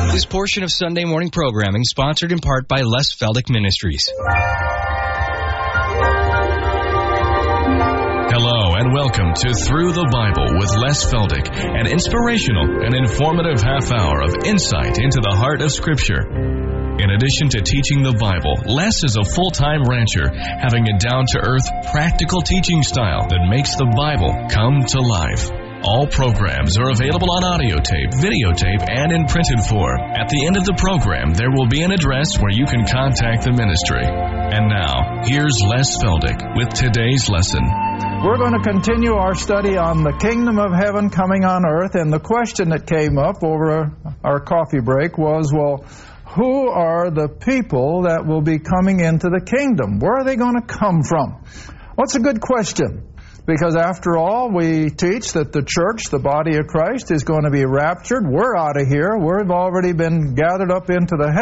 This portion of Sunday morning programming sponsored in part by Les Feldick Ministries. Hello and welcome to Through the Bible with Les Feldick, an inspirational and informative half hour of insight into the heart of Scripture. In addition to teaching the Bible, Les is a full-time rancher, having a down-to-earth, practical teaching style that makes the Bible come to life. All programs are available on audio tape, videotape, and in printed form. At the end of the program, there will be an address where you can contact the ministry. And now, here's Les Feldick with today's lesson. We're going to continue our study on the kingdom of heaven coming on earth, and the question that came up over our coffee break was, well, who are the people that will be coming into the kingdom? Where are they going to come from? Well, it's a good question, because after all, we teach that the church, the body of Christ, is going to be raptured. We're out of here. We've already been gathered up into the heavens.